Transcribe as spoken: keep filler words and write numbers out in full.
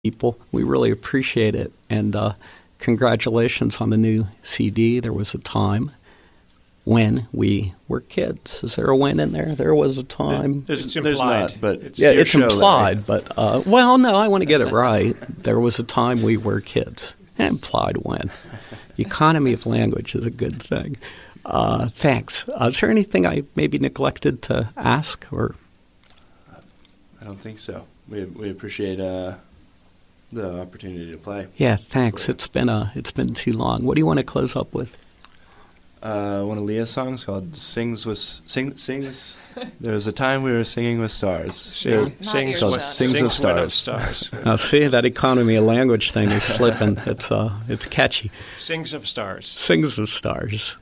people. We really appreciate it. And uh, congratulations on the new C D. There was a time when we were kids. Is there a when in there? There was a time. There's, It's there's implied. not, but It's yeah, your it's show, implied, Larry. but, uh, well, no, I want to get it right. There was a time we were kids. Implied when. Economy of language is a good thing. Uh, thanks. Uh, is there anything I maybe neglected to ask? Or I don't think so. We we appreciate uh, the opportunity to play. Yeah, thanks. It's been a, it's been too long. What do you want to close up with? Uh, one of Leah's songs called "Sings with Sing Sings." There was a time we were singing with stars. Sing, Not sings, your with, show. Sings sings of with Stars. stars. Now, see, that economy of language thing is slipping. It's uh, it's catchy. Sings of stars. Sings of stars.